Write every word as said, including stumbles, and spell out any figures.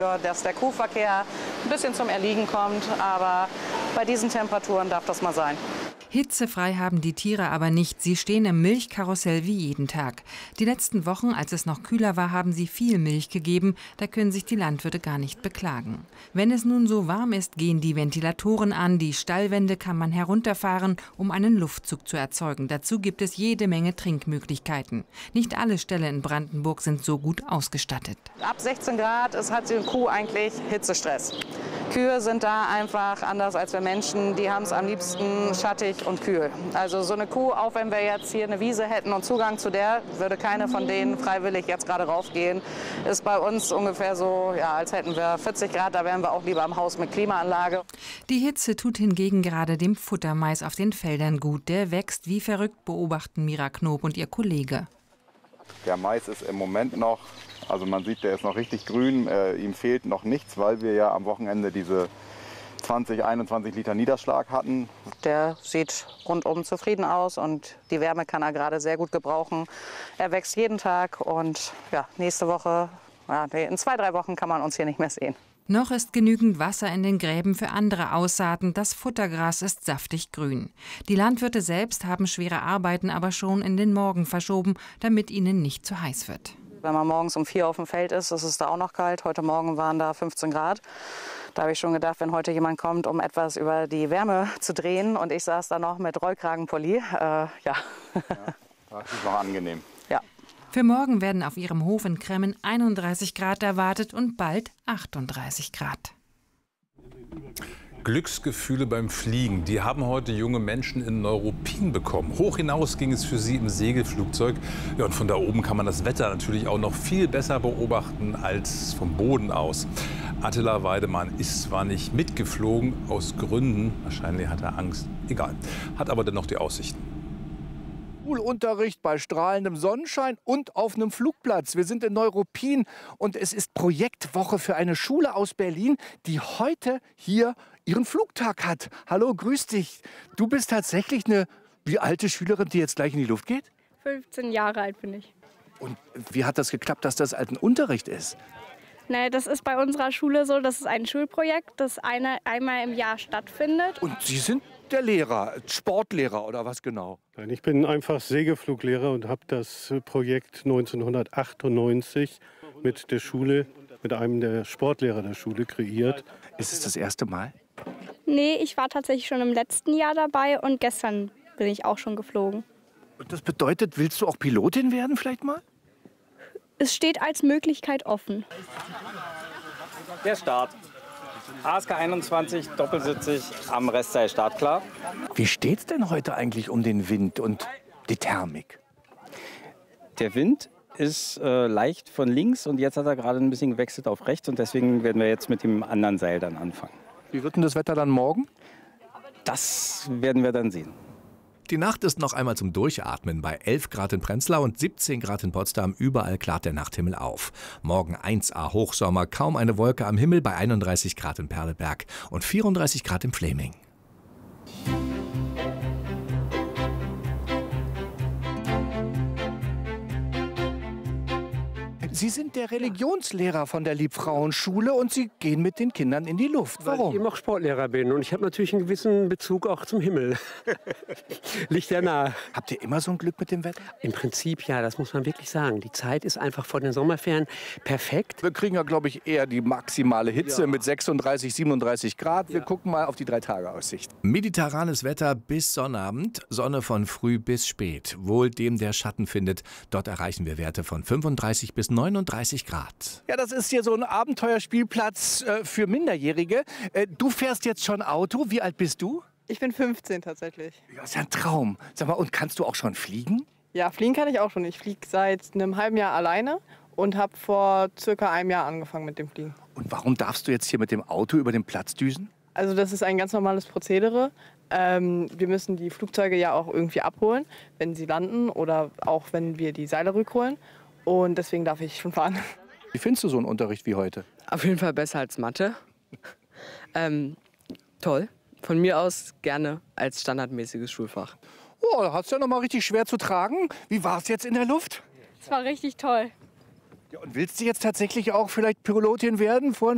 Dass der Kuhverkehr ein bisschen zum Erliegen kommt, aber bei diesen Temperaturen darf das mal sein. Hitzefrei haben die Tiere aber nicht. Sie stehen im Milchkarussell wie jeden Tag. Die letzten Wochen, als es noch kühler war, haben sie viel Milch gegeben. Da können sich die Landwirte gar nicht beklagen. Wenn es nun so warm ist, gehen die Ventilatoren an. Die Stallwände kann man herunterfahren, um einen Luftzug zu erzeugen. Dazu gibt es jede Menge Trinkmöglichkeiten. Nicht alle Ställe in Brandenburg sind so gut ausgestattet. Ab sechzehn Grad ist, hat die Kuh eigentlich Hitzestress. Kühe sind da einfach anders als wir Menschen. Die haben es am liebsten schattig und kühl. Also so eine Kuh, auch wenn wir jetzt hier eine Wiese hätten und Zugang zu der, würde keine von denen freiwillig jetzt gerade raufgehen. Ist bei uns ungefähr so, ja, als hätten wir vierzig Grad, da wären wir auch lieber im Haus mit Klimaanlage. Die Hitze tut hingegen gerade dem Futtermais auf den Feldern gut. Der wächst wie verrückt, beobachten Mira Knob und ihr Kollege. Der Mais ist im Moment noch, also man sieht, der ist noch richtig grün. Äh, ihm fehlt noch nichts, weil wir ja am Wochenende diese zwanzig, einundzwanzig Liter Niederschlag hatten. Der sieht rundum zufrieden aus und die Wärme kann er gerade sehr gut gebrauchen. Er wächst jeden Tag und ja, nächste Woche, ja, in zwei, drei Wochen kann man uns hier nicht mehr sehen. Noch ist genügend Wasser in den Gräben für andere Aussaaten. Das Futtergras ist saftig grün. Die Landwirte selbst haben schwere Arbeiten aber schon in den Morgen verschoben, damit ihnen nicht zu heiß wird. Wenn man morgens um vier auf dem Feld ist, ist es da auch noch kalt. Heute Morgen waren da fünfzehn Grad. Da habe ich schon gedacht, wenn heute jemand kommt, um etwas über die Wärme zu drehen und ich saß da noch mit Rollkragenpulli, äh, ja. Ja, das ist noch angenehm. Ja. Für morgen werden auf ihrem Hof in Kremmen einunddreißig Grad erwartet und bald achtunddreißig Grad. Glücksgefühle beim Fliegen, die haben heute junge Menschen in Neuruppin bekommen. Hoch hinaus ging es für sie im Segelflugzeug. Ja, und von da oben kann man das Wetter natürlich auch noch viel besser beobachten als vom Boden aus. Attila Weidemann ist zwar nicht mitgeflogen, aus Gründen, wahrscheinlich hat er Angst, egal, hat aber dennoch die Aussichten. Schulunterricht bei strahlendem Sonnenschein und auf einem Flugplatz. Wir sind in Neuruppin und es ist Projektwoche für eine Schule aus Berlin, die heute hier ihren Flugtag hat. Hallo, grüß dich. Du bist tatsächlich eine wie alte Schülerin, die jetzt gleich in die Luft geht? fünfzehn Jahre alt bin ich. Und wie hat das geklappt, dass das alten Unterricht ist? Nee, das ist bei unserer Schule so, das ist ein Schulprojekt, das eine, einmal im Jahr stattfindet. Und Sie sind der Lehrer, Sportlehrer oder was genau? Nein, ich bin einfach Segelfluglehrer und habe das Projekt neunzehnhundertachtundneunzig mit der Schule, mit einem der Sportlehrer der Schule kreiert. Ist es das erste Mal? Nee, ich war tatsächlich schon im letzten Jahr dabei und gestern bin ich auch schon geflogen. Und das bedeutet, willst du auch Pilotin werden vielleicht mal? Es steht als Möglichkeit offen. Der Start. A S K einundzwanzig, doppelsitzig, am Rest sei startklar. Wie steht's denn heute eigentlich um den Wind und die Thermik? Der Wind ist äh, leicht von links und jetzt hat er gerade ein bisschen gewechselt auf rechts und deswegen werden wir jetzt mit dem anderen Seil dann anfangen. Wie wird denn das Wetter dann morgen? Das werden wir dann sehen. Die Nacht ist noch einmal zum Durchatmen. Bei elf Grad in Prenzlau und siebzehn Grad in Potsdam. Überall klart der Nachthimmel auf. Morgen eins A Hochsommer, kaum eine Wolke am Himmel bei einunddreißig Grad in Perleberg und vierunddreißig Grad in Fläming. Sie sind der Religionslehrer von der Liebfrauenschule und Sie gehen mit den Kindern in die Luft. Warum? Weil ich eben auch Sportlehrer bin und ich habe natürlich einen gewissen Bezug auch zum Himmel. Liegt ja nahe. Habt ihr immer so ein Glück mit dem Wetter? Im Prinzip ja, das muss man wirklich sagen. Die Zeit ist einfach vor den Sommerferien perfekt. Wir kriegen ja, glaube ich, eher die maximale Hitze ja. mit sechsunddreißig, siebenunddreißig Grad. Wir ja. gucken mal auf die Drei-Tage-Aussicht. Mediterranes Wetter bis Sonnabend, Sonne von früh bis spät. Wohl dem, der Schatten findet. Dort erreichen wir Werte von fünfunddreißig bis neununddreißig Grad. Ja, das ist hier so ein Abenteuerspielplatz äh, für Minderjährige. Äh, du fährst jetzt schon Auto. Wie alt bist du? Ich bin fünfzehn tatsächlich. Ja, ist ja ein Traum. Sag mal, und kannst du auch schon fliegen? Ja, fliegen kann ich auch schon. Ich fliege seit einem halben Jahr alleine und habe vor circa einem Jahr angefangen mit dem Fliegen. Und warum darfst du jetzt hier mit dem Auto über den Platz düsen? Also das ist ein ganz normales Prozedere. Ähm, wir müssen die Flugzeuge ja auch irgendwie abholen, wenn sie landen oder auch wenn wir die Seile rückholen. Und deswegen darf ich schon fahren. Wie findest du so einen Unterricht wie heute? Auf jeden Fall besser als Mathe. ähm, toll. Von mir aus gerne als standardmäßiges Schulfach. Oh, da hast du ja noch mal richtig schwer zu tragen. Wie war es jetzt in der Luft? Es war richtig toll. Ja, und willst du jetzt tatsächlich auch vielleicht Pilotin werden? Vorhin